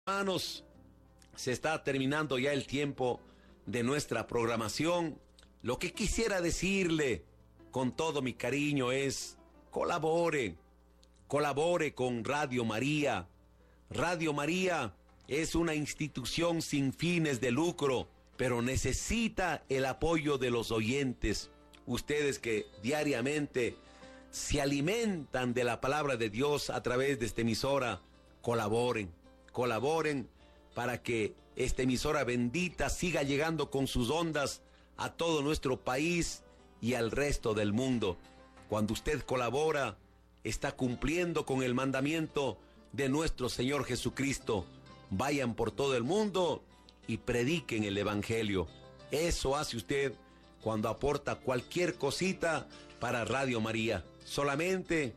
Hermanos, se está terminando ya el tiempo de nuestra programación. Lo que quisiera decirle con todo mi cariño es: colabore con Radio María. Radio María es una institución sin fines de lucro, pero necesita el apoyo de los oyentes. Ustedes que diariamente se alimentan de la palabra de Dios a través de esta emisora, colaboren para que esta emisora bendita siga llegando con sus ondas a todo nuestro país y al resto del mundo. Cuando usted colabora, está cumpliendo con el mandamiento de nuestro Señor Jesucristo: vayan por todo el mundo y prediquen el Evangelio. Eso hace usted cuando aporta cualquier cosita para Radio María. Solamente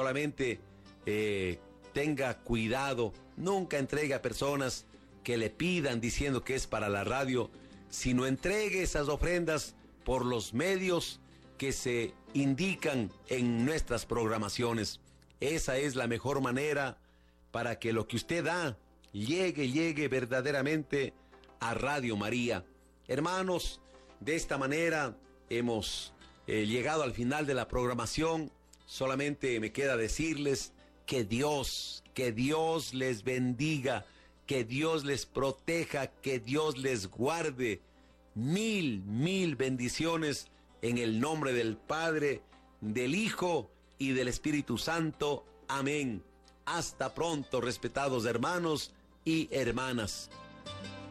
tenga cuidado, nunca entregue a personas que le pidan diciendo que es para la radio, sino entregue esas ofrendas por los medios que se indican en nuestras programaciones. Esa es la mejor manera para que lo que usted da llegue verdaderamente a Radio María. Hermanos, de esta manera hemos llegado al final de la programación. Solamente me queda decirles que Dios les bendiga, que Dios les proteja, que Dios les guarde. Mil bendiciones en el nombre del Padre, del Hijo y del Espíritu Santo. Amén. Hasta pronto, respetados hermanos y hermanas.